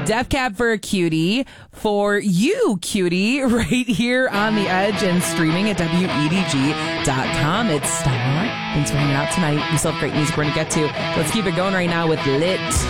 Deaf Cab for a Cutie for you, cutie, right here on The Edge and streaming at WEDG.com. It's Star. Thanks for hanging out tonight. We still have great music we're going to get to. Let's keep it going right now with Lit.